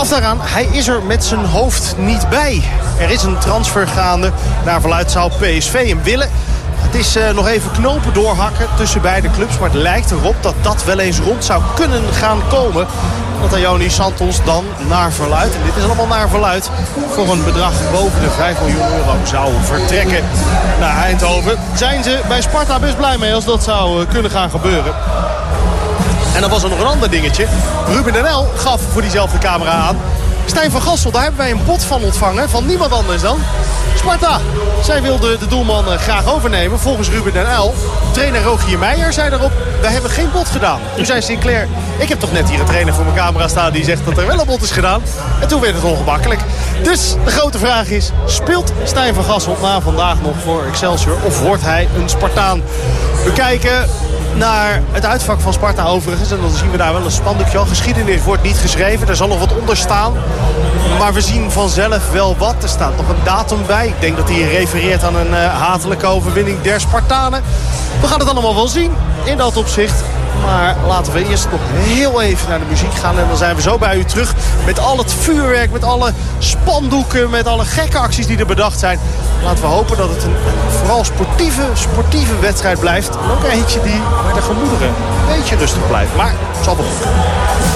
Gaf daaraan, hij is er met zijn hoofd niet bij. Er is een transfer gaande. Naar verluidt zou PSV hem willen. Het is nog even knopen doorhakken tussen beide clubs. Maar het lijkt erop dat dat wel eens rond zou kunnen gaan komen. Dat Ayoni Santos dan naar verluidt. En dit is allemaal naar verluidt. Voor een bedrag boven de 5 miljoen euro zou vertrekken naar Eindhoven. Zijn ze bij Sparta best blij mee als dat zou kunnen gaan gebeuren. En dan was er nog een ander dingetje. Ruben den Uyl gaf voor diezelfde camera aan. Stijn van Gassel, daar hebben wij een bod van ontvangen. Van niemand anders dan Sparta. Zij wilde de doelman graag overnemen. Volgens Ruben den Uyl. Trainer Rogier Meijer zei daarop: wij hebben geen bod gedaan. Toen zei Sinclair: ik heb toch net hier een trainer voor mijn camera staan die zegt dat er wel een bod is gedaan. En toen werd het ongemakkelijk. Dus de grote vraag is: speelt Stijn van Gassel na vandaag nog voor Excelsior? Of wordt hij een Spartaan? We kijken naar het uitvak van Sparta overigens. En dan zien we daar wel een spandoekje al. Geschiedenis wordt niet geschreven. Er zal nog wat onder staan. Maar we zien vanzelf wel wat. Er staat nog een datum bij. Ik denk dat hij refereert aan een hatelijke overwinning der Spartanen. We gaan het allemaal wel zien in dat opzicht. Maar laten we eerst nog heel even naar de muziek gaan. En dan zijn we zo bij u terug met al het vuurwerk, met alle spandoeken, met alle gekke acties die er bedacht zijn. Laten we hopen dat het een vooral sportieve wedstrijd blijft. En ook eentje die bij de gemoederen een beetje rustig blijft. Maar het zal wel goed.